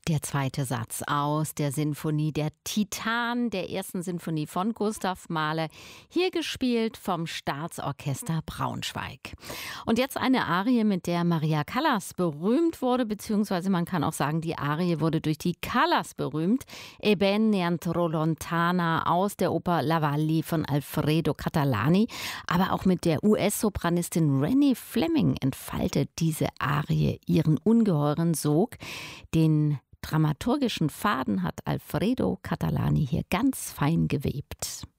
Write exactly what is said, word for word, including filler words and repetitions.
Der zweite Satz aus der Sinfonie Der Titan, der ersten Sinfonie von Gustav Mahler, hier gespielt vom Staatsorchester Braunschweig. Und jetzt eine Arie, mit der Maria Callas berühmt wurde, beziehungsweise man kann auch sagen, die Arie wurde durch die Callas berühmt. E ben nientro lontana aus der Oper La Valli von Alfredo Catalani. Aber auch mit der U S-Sopranistin Renée Fleming entfaltet diese Arie ihren ungeheuren Sog, den dramaturgischen Faden hat Alfredo Catalani hier ganz fein gewebt.